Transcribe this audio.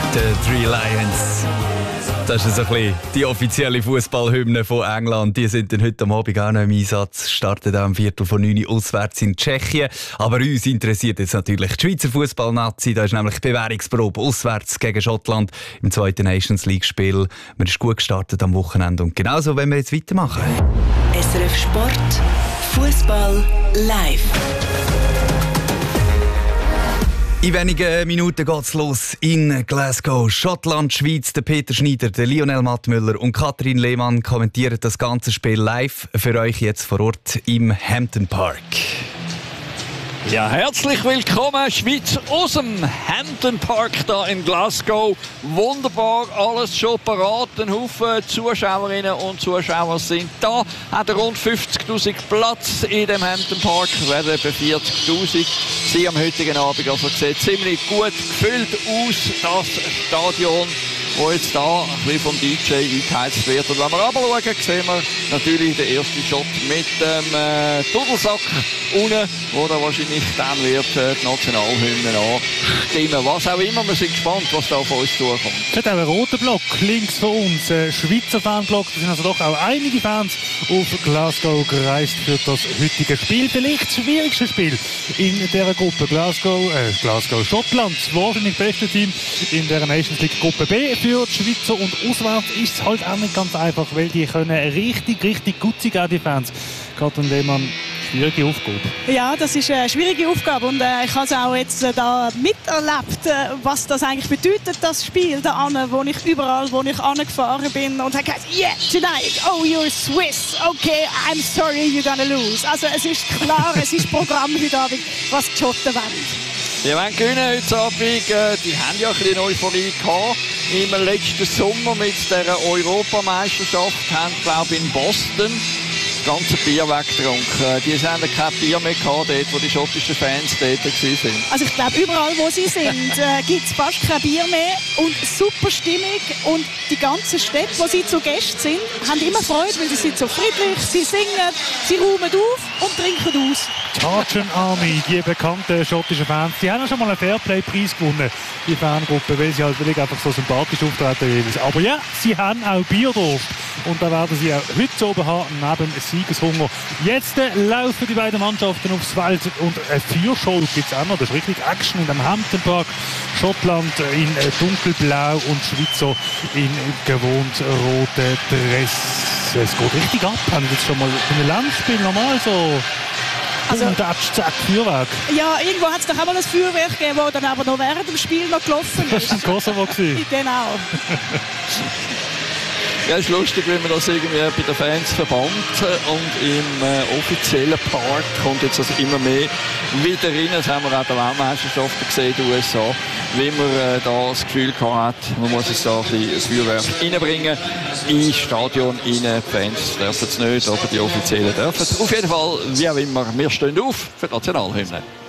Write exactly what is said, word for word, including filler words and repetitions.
The Three Lions. Das ist so ein bisschen die offizielle Fußballhymne von England. Die sind dann heute am Abend auch noch im Einsatz. Starten dann am Viertel von neun auswärts in Tschechien. Aber uns interessiert jetzt natürlich die Schweizer Fußballnazi. Da ist nämlich Bewährungsprobe auswärts gegen Schottland im zweiten Nations League-Spiel. Man ist gut gestartet am Wochenende und genauso wollen wir jetzt weitermachen. S R F Sport, Fußball live. In wenigen Minuten geht's los in Glasgow, Schottland, Schweiz. Der Peter Schneider, der Lionel Mattmüller und Katrin Lehmann kommentieren das ganze Spiel live für euch jetzt vor Ort im Hampden Park. Ja, herzlich willkommen, Schweiz aus dem Hampden Park da in Glasgow. Wunderbar, alles schon parat. Ein Haufen Zuschauerinnen und Zuschauer sind da. Hat rund fünfzigtausend Platz in dem Hampden Park, werden etwa vierzigtausend. Sie am heutigen Abend, also sieht ziemlich gut gefüllt aus, das Stadion, wo jetzt da ein bisschen vom D J eingeheizt wird. Und wenn wir aber schauen, sehen wir natürlich den ersten Shot mit dem äh, Dudelsack unten, wo da wahrscheinlich dann wird äh, die Nationalhymne anstimmen. Was auch immer, wir sind gespannt, was da auf uns zukommt. Es hat auch einen roten Block links von uns, ein Schweizer Fanblock. Da sind also doch auch einige Fans auf Glasgow gereist für das heutige Spiel. Vielleicht das schwierigste Spiel in dieser Gruppe. Glasgow, äh, Glasgow, Schottland, das wahrscheinlich beste Team in der Nations League Gruppe B für die Schweizer. Und auswärts ist es halt auch nicht ganz einfach, weil die können richtig, richtig gut sein, die Fans. Katrin Lehmann, schwierige Aufgabe. Ja, das ist eine schwierige Aufgabe und äh, ich habe es auch jetzt äh, da miterlebt, äh, was das eigentlich bedeutet, das Spiel da an, wo ich überall, wo ich angefahren bin und habe gesagt, yeah, tonight, oh, you're Swiss, okay, I'm sorry, you're gonna lose. Also es ist klar, es ist Programm heute Abend, was die Schotten wollen. Die wollen gewinnen heute Abend. Die haben ja ein bisschen Euphorie gehabt im letzten Sommer mit der Europameisterschaft. Haben, glaube ich, in Boston das ganze Bier weggetrunken. Die haben kein Bier mehr gehabt, dort, wo die schottischen Fans dort waren. Also ich glaube, überall, wo sie sind, äh, gibt es fast kein Bier mehr. Und super Stimmung. Und die ganzen Städte, wo sie zu Gästen sind, haben immer Freude, weil sie sind so friedlich, sie singen, sie räumen auf und trinken aus. Die Argent Army, die bekannten schottischen Fans, die haben ja schon mal einen Fairplay-Preis gewonnen, die Fangruppe, weil sie halt wirklich einfach so sympathisch auftreten. Aber ja, sie haben auch Bierdurst. Und da werden sie auch heute oben haben, neben Siegeshunger. Jetzt äh, laufen die beiden Mannschaften aufs Feld und eine Feuershow gibt es auch noch. Das ist richtig Action in dem Hampden Park. Schottland in äh, dunkelblau und Schweizer in gewohnt roten Dress. Es geht richtig ab. Haben wir jetzt schon mal in einem Landspiel normal so... Also, und zack, zack, Feuerwerk. Ja, irgendwo hat es doch auch mal ein Feuerwerk gegeben, das dann aber noch während dem Spiel noch gelaufen ist. Das war in Kosovo. Genau. Ja, es ist lustig, wenn man das irgendwie bei den Fans verbannt und im äh, offiziellen Park kommt jetzt also immer mehr wieder rein. Das haben wir auch bei der Weltmeisterschaft gesehen in den U S A, wie man äh, da das Gefühl hat, man muss jetzt da ein bisschen das Feuerwerk reinbringen ins Stadion rein. Die Fans dürfen es nicht, aber die Offiziellen dürfen es. Auf jeden Fall, wie auch immer, wir stehen auf für die Nationalhymne.